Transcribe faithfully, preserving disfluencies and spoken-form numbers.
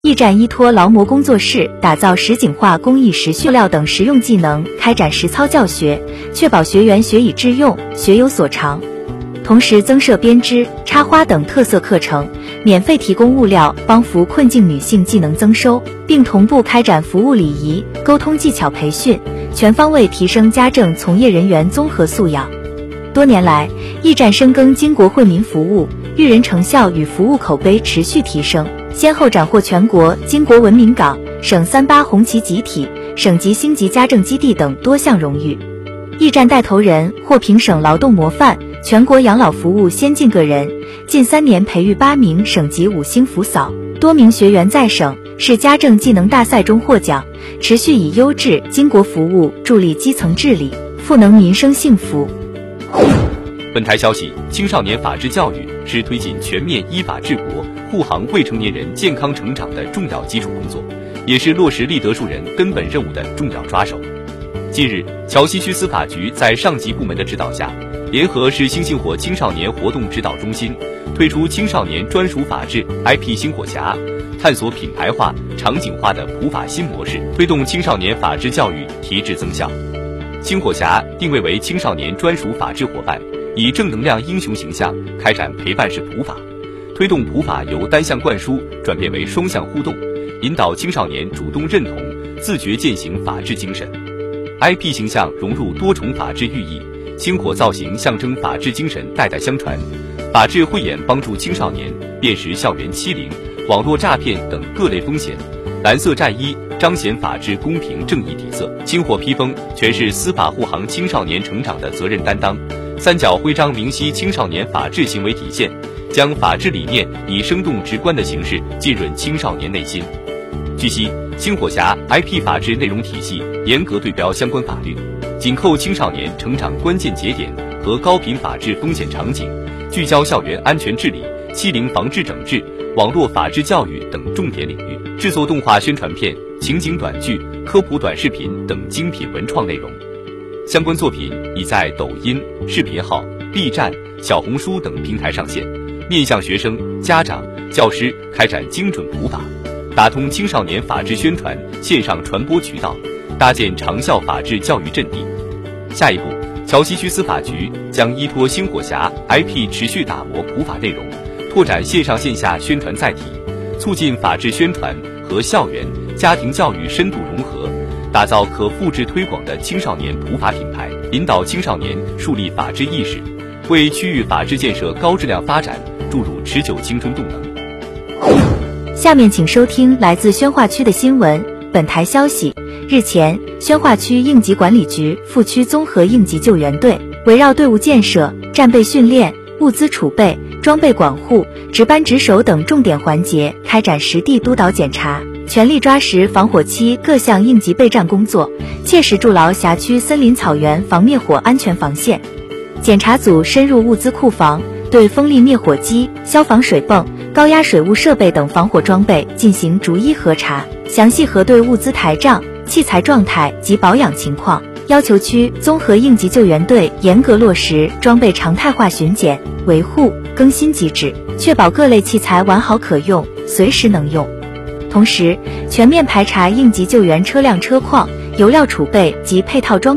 驿站依托劳模工作室，打造实景化工艺实训料等实用技能，开展实操教学，确保学员学以致用，学有所长。同时增设编织、插花等特色课程，免费提供物料，帮扶困境女性技能增收，并同步开展服务礼仪、沟通技巧培训，全方位提升家政从业人员综合素养。多年来，驿站深耕经国惠民服务，育人成效与服务口碑持续提升，先后斩获全国经国文明岗、省三八红旗集体、省级星级家政基地等多项荣誉。驿站带头人获评省劳动模范、全国养老服务先进个人，近三年培育八名省级五星福嫂，多名学员在省市家政技能大赛中获奖，持续以优质经国服务助力基层治理，赋能民生幸福。 本台消息，青少年法治教育是推进全面依法治国、护航未成年人健康成长的重要基础工作，也是落实立德树人根本任务的重要抓手。近日，桥西区司法局在上级部门的指导下，联合市星星火青少年活动指导中心，推出青少年专属法治 I P 星火匣，探索品牌化、场景化的普法新模式，推动青少年法治教育提质增效。星火匣定位为青少年专属法治伙伴，以正能量英雄形象开展陪伴式普法，推动普法由单向灌输转变为双向互动，引导青少年主动认同、自觉践行法治精神。I P 形象融入多重法治寓意，星火造型象征法治精神代代相传，法治慧眼帮助青少年辨识校园欺凌、网络诈骗等各类风险。蓝色战衣彰显法治公平正义底色，星火披风诠释司法护航青少年成长的责任担当。三角徽章明晰青少年法治行为体现，将法治理念以生动直观的形式浸润青少年内心。据悉，星火匣 I P 法治内容体系严格对标相关法律，紧扣青少年成长关键节点和高频法治风险场景，聚焦校园安全治理、欺凌防治整治、网络法治教育等重点领域，制作动画宣传片、情景短剧、科普短视频等精品文创内容。相关作品已在抖音、视频号、B 站、小红书等平台上线，面向学生、家长、教师开展精准普法，打通青少年法治宣传线上传播渠道，搭建长效法治教育阵地。下一步，桥西区司法局将依托星火匣 I P 持续打磨普法内容，拓展线上线下宣传载体，促进法治宣传和校园、家庭教育深度融合，打造可复制推广的青少年普法品牌，引导青少年树立法治意识，为区域法治建设高质量发展注入持久青春动能。 下面请收听来自宣化区的新闻。本台消息，日前，宣化区应急管理局副区综合应急救援队围绕队伍建设、战备训练、物资储备、装备管护、值班值守等重点环节开展实地督导检查，全力抓实防火期各项应急备战工作，切实筑牢辖区森林草原防灭火安全防线。检查组深入物资库房，对风力灭火机、消防水泵、高压水务设备等防火装备进行逐一核查，详细核对物资台账、器材状态及保养情况，要求区综合应急救援队严格落实装备常态化巡检、维护、更新机制，确保各类器材完好可用，随时能用。同时，全面排查应急救援车辆车况、油料储备及配套装备